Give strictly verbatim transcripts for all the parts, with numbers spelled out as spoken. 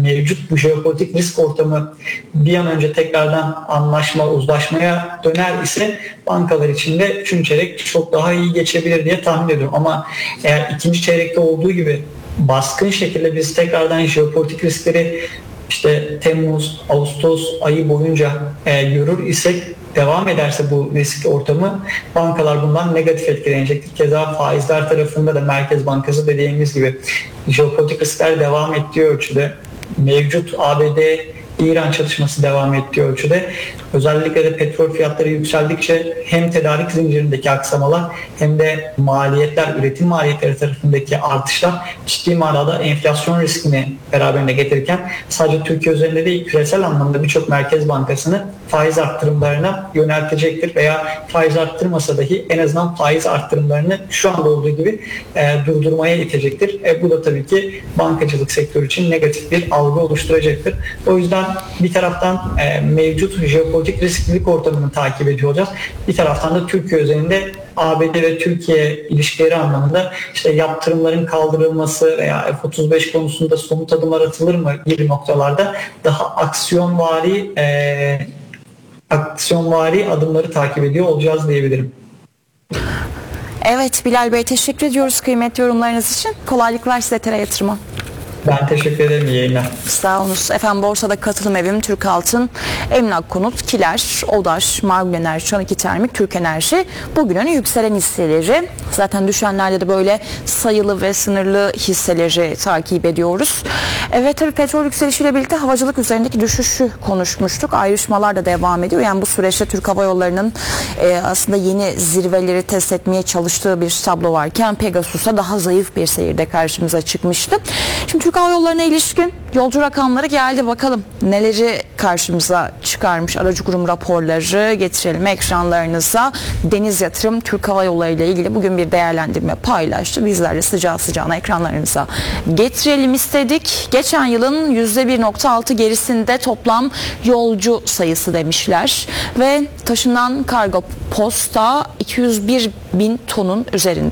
mevcut bu jeopolitik risk ortamı bir an önce tekrardan anlaşma, uzlaşmaya döner ise bankalar için de üçüncü çeyrek çok daha iyi geçebilir diye tahmin ediyorum. Ama eğer ikinci çeyrekte olduğu gibi baskın şekilde biz tekrardan jeopolitik riskleri işte Temmuz, Ağustos ayı boyunca e, görür isek, devam ederse bu risk ortamı, bankalar bundan negatif etkilenecektir. Keza faizler tarafında da Merkez Bankası dediğimiz gibi jeopolitik riskler devam ettiği ölçüde, mevcut A B D İran çatışması devam ettiği ölçüde, özellikle de petrol fiyatları yükseldikçe hem tedarik zincirindeki aksamalar hem de maliyetler, üretim maliyetleri tarafındaki artışlar ciddi manada enflasyon riskini beraberinde getirirken sadece Türkiye üzerinde değil, küresel anlamda birçok merkez bankasını faiz arttırımlarına yöneltecektir veya faiz arttırmasa dahi en azından faiz arttırımlarını şu anda olduğu gibi e, durdurmaya itecektir. E, bu da tabii ki bankacılık sektörü için negatif bir algı oluşturacaktır. O yüzden bir taraftan e, mevcut jeopolitik risklilik ortamını takip ediyor olacağız. Bir taraftan da Türkiye üzerinde A B D ve Türkiye ilişkileri anlamında işte yaptırımların kaldırılması veya F otuz beş konusunda somut adımlar atılır mı gibi noktalarda daha aksiyonvari e, aksiyonvari adımları takip ediyor olacağız diyebilirim. Evet Bilal Bey, teşekkür ediyoruz kıymetli yorumlarınız için. Kolaylıklar size Tera Yatırım'a. Ben teşekkür ederim. İyi yayınlar. Sağ olunuz. Efendim borsada katılım evim, Türk Altın, Emlak Konut, Kiler, Odaş, Margül Enerji, Çan iki Termik, Türk Enerji bugünün yükselen hisseleri. Zaten düşenlerde de böyle sayılı ve sınırlı hisseleri takip ediyoruz. Evet, tabii petrol yükselişiyle birlikte havacılık üzerindeki düşüşü konuşmuştuk. Ayrışmalar da devam ediyor. Yani bu süreçte Türk Hava Yolları'nın e, aslında yeni zirveleri test etmeye çalıştığı bir tablo varken Pegasus'a daha zayıf bir seyirde karşımıza çıkmıştı. Şimdi Türk Hava Yolları'na ilişkin yolcu rakamları geldi. Bakalım neleri karşımıza çıkarmış aracı kurum raporları getirelim ekranlarınıza. Deniz Yatırım Türk Hava Yolları ile ilgili bugün bir değerlendirme paylaştı. Bizler de sıcağı sıcağına ekranlarınıza getirelim istedik. Geçen yılın yüzde bir nokta altı gerisinde toplam yolcu sayısı demişler ve taşınan kargo posta iki yüz bir bin tonun üzerinde.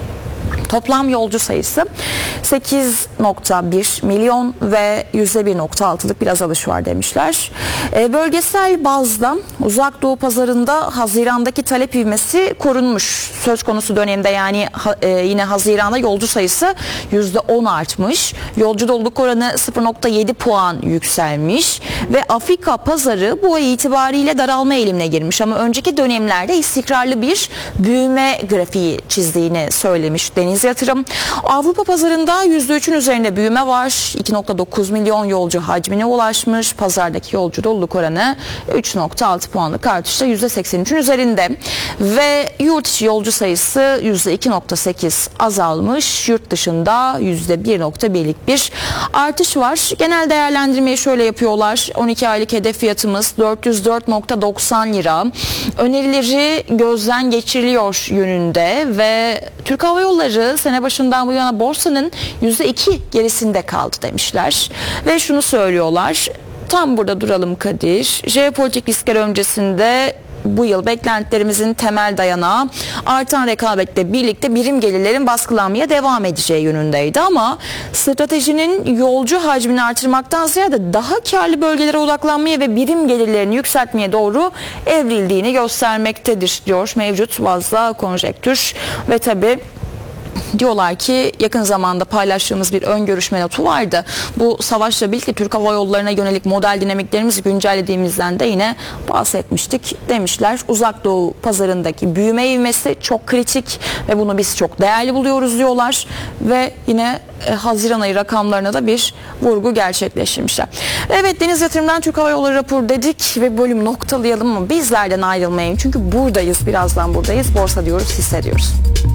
Toplam yolcu sayısı sekiz nokta bir milyon ve yüzde bir nokta altılık bir azalış var demişler. E, bölgesel bazda Uzak Doğu pazarında Haziran'daki talep ivmesi korunmuş. Söz konusu dönemde yani ha, e, yine Haziran'da yolcu sayısı yüzde on artmış. Yolcu doluluk oranı sıfır nokta yedi puan yükselmiş ve Afrika pazarı bu ay itibariyle daralma eğilimine girmiş ama önceki dönemlerde istikrarlı bir büyüme grafiği çizdiğini söylemiş Deniz Yatırım. Avrupa pazarında yüzde üçün üzerinde büyüme var. iki nokta dokuz milyon yolcu hacmine ulaşmış. Pazardaki yolcu doluluk oranı üç nokta altı puanlık artışla yüzde seksen üçün üzerinde. Ve yurt içi yolcu sayısı yüzde iki nokta sekiz azalmış. Yurt dışında yüzde bir nokta birlik bir artış var. Genel değerlendirmeyi şöyle yapıyorlar. on iki aylık hedef fiyatımız dört yüz dört nokta doksan lira. Önerileri gözden geçiriliyor yönünde ve Türk Hava Yolları sene başından bu yana borsanın yüzde iki gerisinde kaldı demişler. Ve şunu söylüyorlar. Tam burada duralım Kadir. Jeopolitik riskler öncesinde bu yıl beklentilerimizin temel dayanağı artan rekabetle birlikte birim gelirlerin baskılanmaya devam edeceği yönündeydi ama stratejinin yolcu hacmini artırmaktan ziyade daha karlı bölgelere odaklanmaya ve birim gelirlerini yükseltmeye doğru evrildiğini göstermektedir diyor mevcut bazda konjektür. Ve tabi diyorlar ki yakın zamanda paylaştığımız bir ön görüşme notu vardı. Bu savaşla birlikte Türk Hava Yolları'na yönelik model dinamiklerimizi güncellediğimizden de yine bahsetmiştik demişler. Uzak Doğu pazarındaki büyüme ivmesi çok kritik ve bunu biz çok değerli buluyoruz diyorlar ve yine e, Haziran ayı rakamlarına da bir vurgu gerçekleştirmişler. Evet, Deniz Yatırım'dan Türk Hava Yolları raporu dedik ve bölüm noktalayalım mı? Bizlerden ayrılmayın çünkü buradayız, birazdan buradayız. Borsa diyoruz, hissediyoruz.